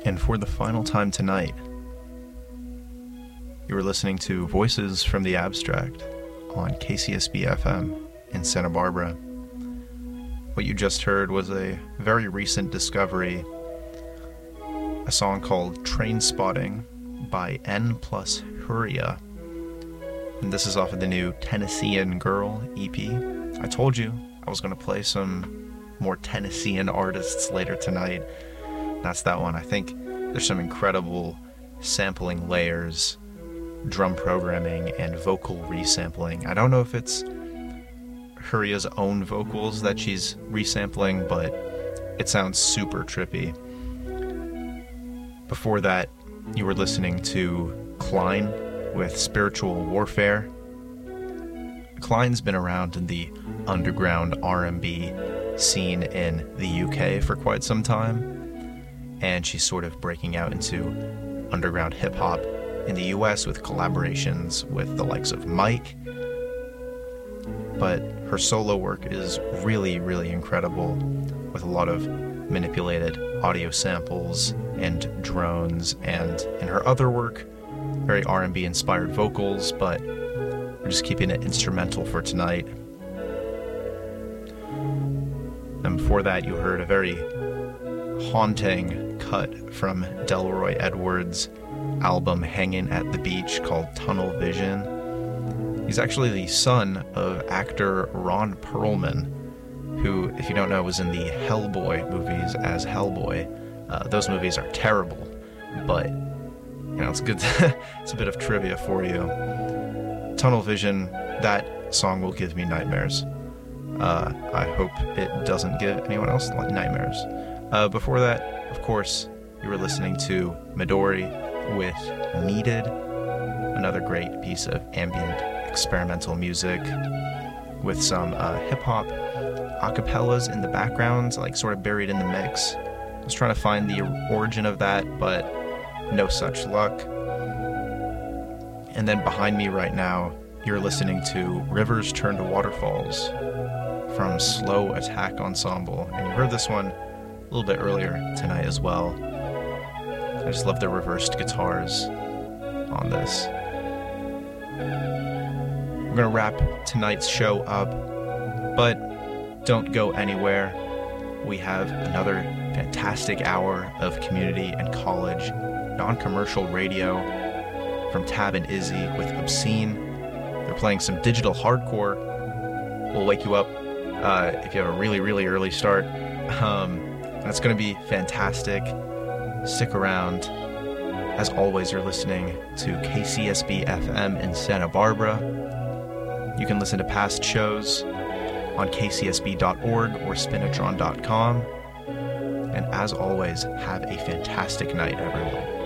And for the final time tonight, you were listening to Voices from the Abstract on KCSB FM in Santa Barbara. What you just heard was a very recent discovery, a song called Train Spotting by N plus Huria. And this is off of the new Tennessean Girl EP. I told you I was going to play some more Tennessean artists later tonight. That's that one. I think there's some incredible sampling layers, drum programming, and vocal resampling. I don't know if it's Huria's own vocals that she's resampling, but it sounds super trippy. Before that, you were listening to Klein with Spiritual Warfare. Klein's been around in the underground R&B scene in the UK for quite some time, and she's sort of breaking out into underground hip-hop in the US with collaborations with the likes of Mike. But her solo work is really, really incredible, with a lot of manipulated audio samples and drones, and in her other work, very R&B inspired vocals, but we're just keeping it instrumental for tonight. And before that, you heard a very haunting cut from Delroy Edwards' album Hanging at the Beach called Tunnel Vision. He's actually the son of actor Ron Perlman, who, if you don't know, was in the Hellboy movies as Hellboy. Those movies are terrible, but you know, it's good. It's a bit of trivia for you. Tunnel Vision, that song will give me nightmares. I hope it doesn't give anyone else nightmares. Before that, of course, you were listening to Midori with Needed, another great piece of ambient experimental music with some hip-hop acapellas in the background, like sort of buried in the mix. I was trying to find the origin of that, but no such luck. And then behind me right now, you're listening to Rivers Turn to Waterfalls from Slow Attack Ensemble. And you heard this one a little bit earlier tonight as well. I just love the reversed guitars on this. We're going to wrap tonight's show up, but don't go anywhere. We have another fantastic hour of community and college non-commercial radio from Tab and Izzy with Obscene. They're playing some digital hardcore. We'll wake you up if you have a really, really early start. That's going to be fantastic. Stick around. As always, you're listening to KCSB FM in Santa Barbara. You can listen to past shows on kcsb.org or spinatron.com. And as always, have a fantastic night, everyone.